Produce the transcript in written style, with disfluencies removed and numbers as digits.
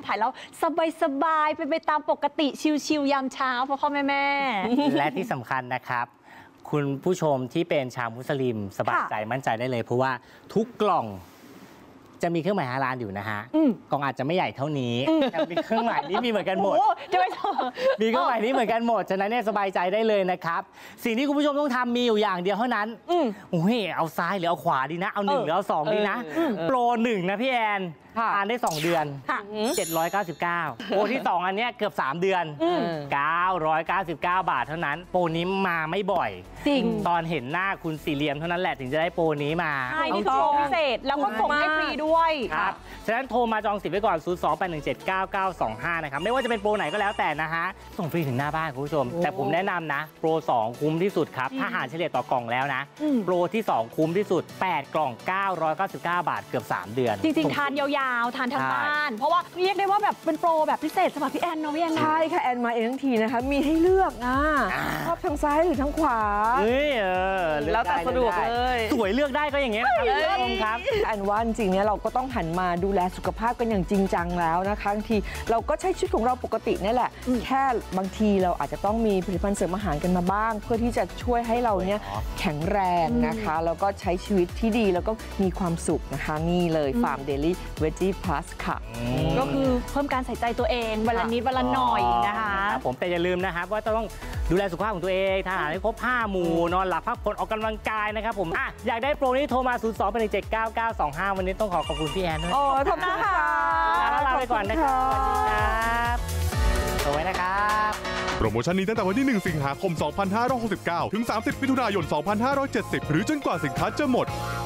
ถ่ายแล้วสบายๆไปตามปกติชิลๆยามเช้าพ่อแม่และที่สำคัญนะครับคุณผู้ชมที่เป็นชาวมุสลิมสบายใจมั่นใจได้เลยเพราะว่าทุกกล่องจะมีเครื่องหมายฮาลาลอยู่นะฮะกล่องอาจจะไม่ใหญ่เท่านี้แต่มีเครื่องหมายนี้มีเหมือนกันหมดมีเครื่องหมายนี้เหมือนกันหมดฉะนั้นเนี่ยสบายใจได้เลยนะครับสิ่งที่คุณผู้ชมต้องทำมีอยู่อย่างเดียวเท่านั้นโอ้ยเอาซ้ายหรือเอาขวาดีนะเอา1หรือเอา2ดีนะโปร1นะพี่แอนทานได้2เดือน799โปรที่2อันเนี้ยเกือบ3เดือน999 บาทเท่านั้นโปรนี้มาไม่บ่อยจริงตอนเห็นหน้าคุณสี่เหลี่ยมเท่านั้นแหละถึงจะได้โปรนี้มาใช่นี่คือโปรพิเศษแล้วก็ส่งให้ฟรีด้วยครับฉะนั้นโทรมาจองสิทธิ์ไว้ก่อน028179925นะครับไม่ว่าจะเป็นโปรไหนก็แล้วแต่นะฮะส่งฟรีถึงหน้าบ้านคุณผู้ชมแต่ผมแนะนำนะโปร2คุ้มที่สุดครับถ้าหารเฉลี่ยต่อกล่องแล้วนะโปรที่2คุ้มที่สุด8กล่อง999 บาทเกือบ3เดือนจริงๆทานยาวๆทานทั้งบ้านเพราะว่าเรียกได้ว่าแบบเป็นโปรแบบพิเศษสำหรับพี่แอนเนาะพี่แอนใช่ค่ะแอนมาเองทั้งทีนะคะมีให้เลือกชอบทางซ้ายหรือทางขวาแล้วแต่สะดวกเลยสวยเลือกได้ก็อย่างเงี้ยครับแอนว่าจริงๆเนี่ยเราก็ต้องหันมาดูแลสุขภาพกันอย่างจริงจังแล้วนะคะบางทีเราก็ใช้ชีวิตของเราปกตินี่แหละแค่บางทีเราอาจจะต้องมีผลิตภัณฑ์เสริมอาหารกันมาบ้างเพื่อที่จะช่วยให้เราเนี่ยแข็งแรงนะคะแล้วก็ใช้ชีวิตที่ดีแล้วก็มีความสุขนะคะนี่เลยฟาร์มเดลี่เวจี้พลัสค่ะก็คือเพิ่มการใส่ใจตัวเองวันละนิดวันละหน่อยนะคะผมแต่อย่าลืมนะครับว่าต้องดูแลสุขภาพของตัวเองทานอาหารให้ครบ5 หมู่นอนหลับพักผ่อนออกกำลังกายนะครับผมอยากได้โปรนี้โทรมา028179925วันนี้ต้องขอบคุณพี่แอนด้วยขอบคุณค่ะลาไปก่อนนะครับสวัสดีครับสวัสดีนะครับโปรโมชั่นนี้ตั้งแต่วันที่1 สิงหาคม 2569 ถึง 30 มิถุนายน 2570 หรือจนกว่าสินค้าจะหมด